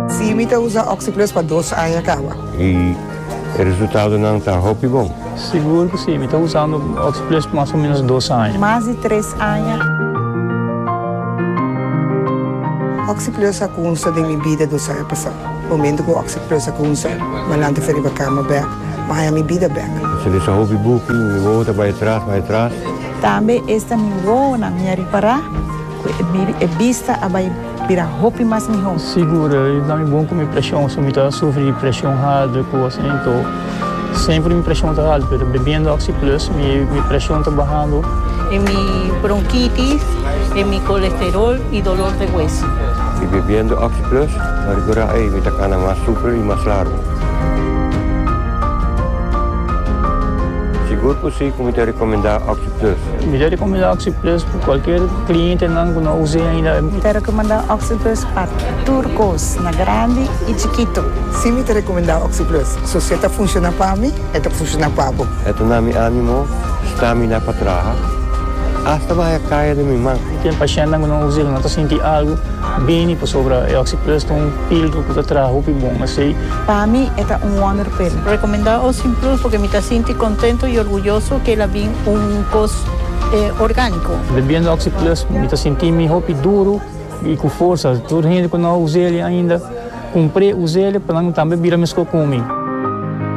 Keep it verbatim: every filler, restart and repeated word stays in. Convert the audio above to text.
Sim, me usa Oxyplus para dois anos acaba. E o resultado não está bom? Seguro que sim, estou usando Oxyplus por mais ou menos dois anos. Mais de três anos. Oxyplus a kunsa de minha vida do saia passado. Momento que o Oxyplus a kunsa, malante feri para cama back, mas a minha vida back. Se ele só hobby booking, me volta para trás, para trás. Também esta me vou na minha reparar, é vista a vai virar roupa mais melhor. Segura, e dá-me bom com minha pressão, se me está sofrendo pressão alta, assim, então sempre minha pressão está alta, mas bebendo Oxyplus, minha, minha pressão está baixando. É minha bronquitis, é meu colesterol e dolor de hueso. E bebendo Oxyplus, agora aí me está mais super e mais largo. Seguro que sim, como te recomendar Oxyplus? Me recomendar Oxyplus para qualquer cliente que não use ainda. Me recomendar Oxyplus para turcos, na grande e chiquito. Sim, me recomendar Oxyplus. Se você está funcionando para mim, está funcionando para você. Ito na mi ânimo, stamina para trás. Hasta vai cair de minha mão. Tem paciente que não usa, não está sentindo algo bem para sobre a Oxyplus, tem um pílula que está atrás, roupa bom, assim. Para mim, é um wonder pill. Recomendar Oxyplus porque me está sentindo contento e orgulhoso que ela vem um cos eh, orgânico. Bebendo Oxyplus, me está sentindo minha roupa duro e com força. Toda gente que não usa ele ainda, comprei, usei ele para não também virar mesmo comigo.